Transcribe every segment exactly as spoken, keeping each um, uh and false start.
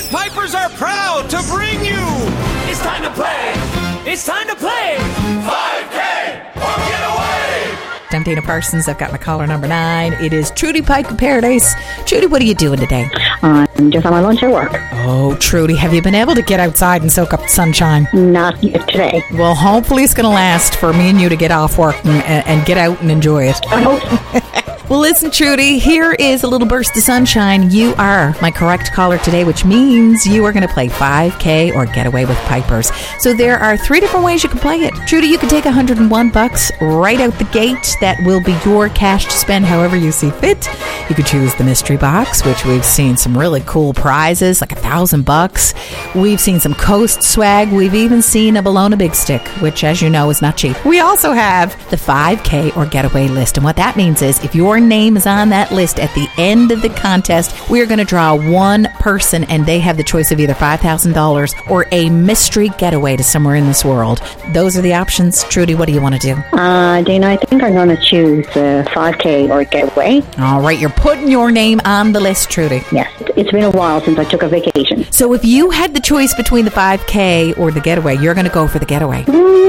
Pipers are proud to bring you. It's time to play. It's time to play. five K or get away. I'm Dana Parsons. I've got my caller number nine. It is Trudy Pike of Paradise. Trudy, what are you doing today? I'm just on my lunch at work. Oh, Trudy, have you been able to get outside and soak up the sunshine? Not yet today. Well, hopefully it's going to last for me and you to get off work and, and get out and enjoy it. I hope so. Well, listen, Trudy, here is a little burst of sunshine. You are my correct caller today, which means you are going to play five K or get away with Pipers. So there are three different ways you can play it. Trudy, you can take one hundred one bucks right out the gate. That will be your cash to spend however you see fit. You could choose the mystery box, which we've seen some really cool prizes, like a thousand bucks. We've seen some Coast swag. We've even seen a Bologna Big Stick, which, as you know, is not cheap. We also have the five K or getaway list. And what that means is if your name is on that list at the end of the contest, we are going to draw one person, and they have the choice of either five thousand dollars or a mystery getaway to somewhere in this world. Those are the options. Trudy, what do you want to do? Uh, Dana, I think I'm going to choose uh, five K or getaway. All right, you're putting your name on the list, Trudy. Yes, it's been a while since I took a vacation. So if you had the choice between the five K or the getaway, you're going to go for the getaway.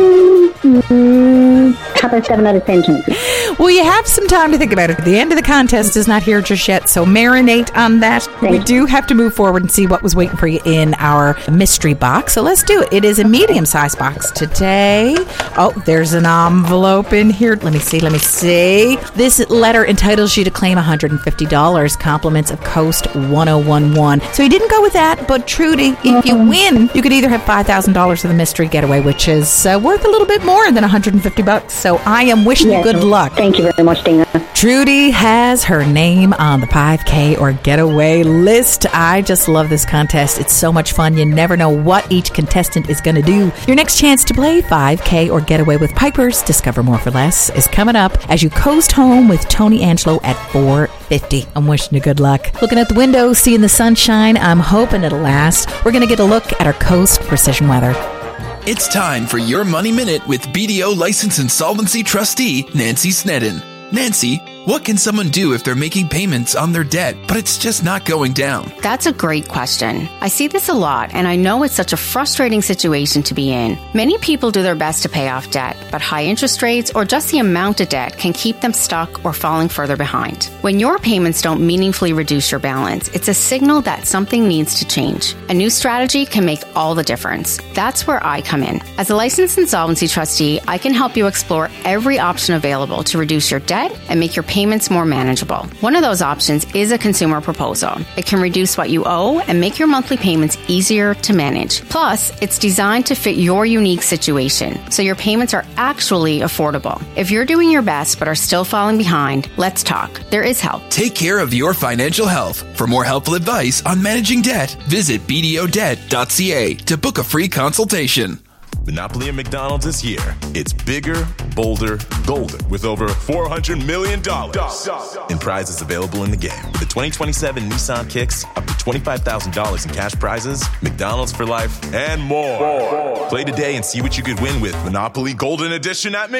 Mm-hmm. How about seven out of ten chances? Well, you have some time to think about it. The end of the contest is not here just yet, so marinate on that. Thank we you. do have to move forward and see what was waiting for you in our mystery box. So let's do it. It is a medium-sized box today. Oh, there's an envelope in here. Let me see, let me see. This letter entitles you to claim one hundred fifty dollars, compliments of Coast one oh one one. So you didn't go with that, but Trudy, if you win, you could either have five thousand dollars for the mystery getaway, which is uh, worth a little bit more than one hundred fifty bucks. So I am wishing Yes. you good luck. Thank you very much, Dana. Trudy has her name on the five K or getaway list. I just love this contest. It's so much fun. You never know what each contestant is going to do. Your next chance to play five K or get away with Pipers, Discover More for Less, is coming up as you coast home with Tony Angelo at four fifty. I'm wishing you good luck. Looking out the window, seeing the sunshine. I'm hoping it'll last. We're going to get a look at our Coast Precision Weather. It's time for your Money Minute with B D O License Insolvency Trustee Nancy Snedden. Nancy, what can someone do if they're making payments on their debt, but it's just not going down? That's a great question. I see this a lot, and I know it's such a frustrating situation to be in. Many people do their best to pay off debt, but high interest rates or just the amount of debt can keep them stuck or falling further behind. When your payments don't meaningfully reduce your balance, it's a signal that something needs to change. A new strategy can make all the difference. That's where I come in. As a licensed insolvency trustee, I can help you explore every option available to reduce your debt and make your payments more manageable. One of those options is a consumer proposal. It can reduce what you owe and make your monthly payments easier to manage. Plus, it's designed to fit your unique situation, so your payments are actually affordable. If you're doing your best but are still falling behind, let's talk. There is help. Take care of your financial health. For more helpful advice on managing debt, visit b d o debt dot c a to book a free consultation. Monopoly at McDonald's is here. It's bigger, bolder, golden, with over four hundred million dollars in prizes available in the game. With the twenty twenty-seven Nissan Kicks, up to twenty-five thousand dollars in cash prizes, McDonald's for life, and more. more. Play today and see what you could win with Monopoly Golden Edition at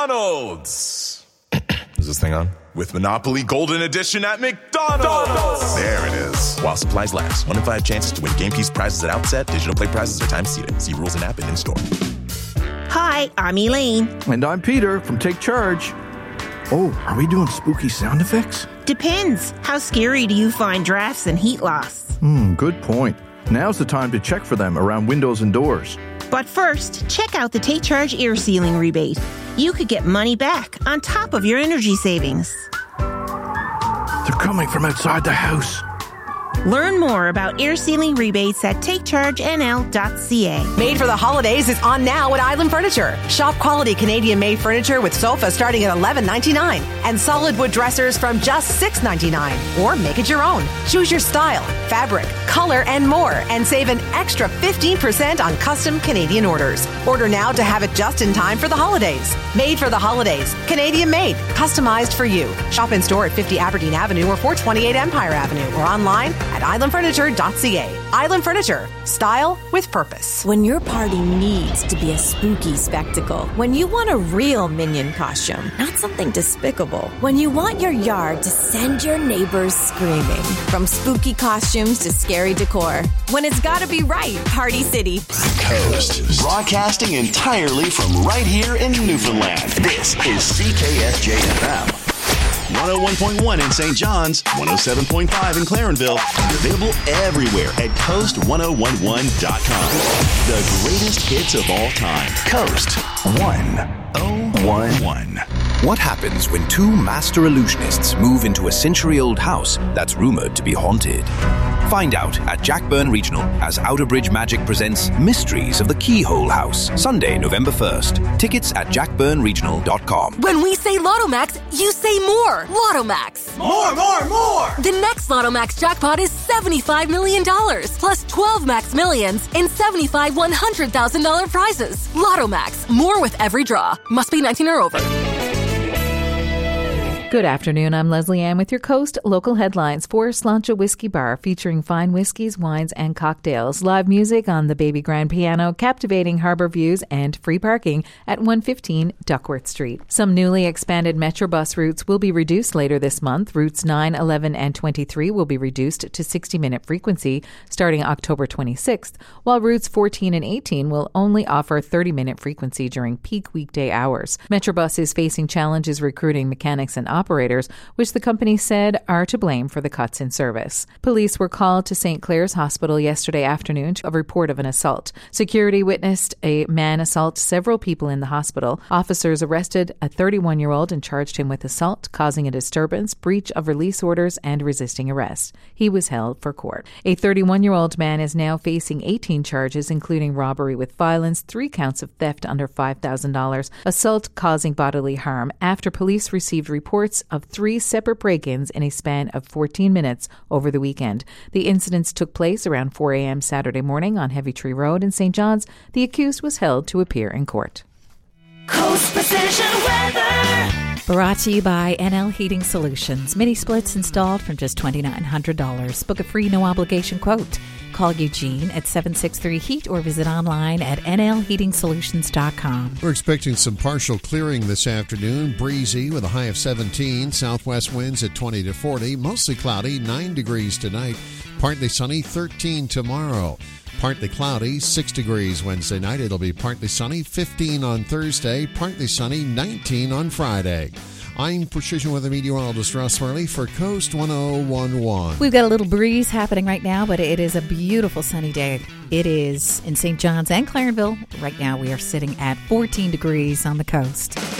McDonald's. Is this thing on? With Monopoly Golden Edition at McDonald's. There it is. While supplies last. One in five chances to win game piece prizes at outset. Digital play prizes are time seated. See rules and app and in-store. Hi, I'm Elaine. And I'm Peter from Take Charge. Oh, are we doing spooky sound effects? Depends. How scary do you find drafts and heat loss? Hmm, good point. Now's the time to check for them around windows and doors. But first, check out the Take Charge air sealing rebate. You could get money back on top of your energy savings. They're coming from outside the house. Learn more about air sealing rebates at take charge n l dot c a. Made for the Holidays is on now at Island Furniture. Shop quality Canadian-made furniture with sofas starting at eleven ninety-nine and solid wood dressers from just six ninety-nine. Or make it your own. Choose your style, fabric, color, and more, and save an extra fifteen percent on custom Canadian orders. Order now to have it just in time for the holidays. Made for the Holidays. Canadian-made. Customized for you. Shop in store at fifty Aberdeen Avenue or four twenty-eight Empire Avenue or online at island furniture dot c a. Island Furniture. Style with purpose. When your party needs to be a spooky spectacle. When you want a real minion costume, not something despicable. When you want your yard to send your neighbors screaming. From spooky costumes to scary contemporary decor. When it's gotta be right, Party City. Coast. Broadcasting entirely from right here in Newfoundland. This is C K S J F M. one oh one point one in Saint John's, one oh seven point five in Clarenville, and available everywhere at coast ten eleven dot com. The greatest hits of all time. Coast one oh one. What happens when two master illusionists move into a century-old house that's rumored to be haunted? Find out at Jackburn Regional as Outerbridge Magic presents Mysteries of the Keyhole House, Sunday, November first. Tickets at jack burn regional dot com. When we say Lottomax, you say more. Lottomax. More, more, more. The next Lottomax jackpot is seventy-five million dollars, plus twelve Max Millions and seventy-five one hundred thousand dollars prizes. Lottomax. More with every draw. Must be nineteen or over. Good afternoon. I'm Leslie Ann with your Coast local headlines. For Sláinte Whiskey Bar, featuring fine whiskeys, wines, and cocktails. Live music on the baby grand piano, captivating harbour views, and free parking at one fifteen Duckworth Street. Some newly expanded Metrobus routes will be reduced later this month. Routes nine, eleven, and twenty-three will be reduced to sixty-minute frequency starting October twenty-sixth, while routes fourteen and eighteen will only offer thirty-minute frequency during peak weekday hours. Metrobus is facing challenges recruiting mechanics and operators, which the company said are to blame for the cuts in service. Police were called to Saint Clair's Hospital yesterday afternoon to a report of an assault. Security witnessed a man assault several people in the hospital. Officers arrested a thirty-one-year-old and charged him with assault, causing a disturbance, breach of release orders, and resisting arrest. He was held for court. A thirty-one-year-old man is now facing eighteen charges, including robbery with violence, three counts of theft under five thousand dollars, assault causing bodily harm, after police received reports of three separate break-ins in a span of fourteen minutes over the weekend. The incidents took place around four a.m. Saturday morning on Heavy Tree Road in Saint John's. The accused was held to appear in court. Coast Precision Weather. Brought to you by N L Heating Solutions. Mini splits installed from just two thousand nine hundred dollars. Book a free no-obligation quote. Call Eugene at seven six three heat or visit online at n l heating solutions dot com. We're expecting some partial clearing this afternoon. Breezy with a high of seventeen. Southwest winds at twenty to forty. Mostly cloudy, nine degrees tonight. Partly sunny, thirteen tomorrow. Partly cloudy, six degrees Wednesday night. It'll be partly sunny, fifteen on Thursday. Partly sunny, nineteen on Friday. I'm Precision Weather Meteorologist Russ Farley for Coast ten eleven. We've got a little breeze happening right now, but it is a beautiful sunny day. It is in Saint John's and Clarenville. Right now we are sitting at fourteen degrees on the coast.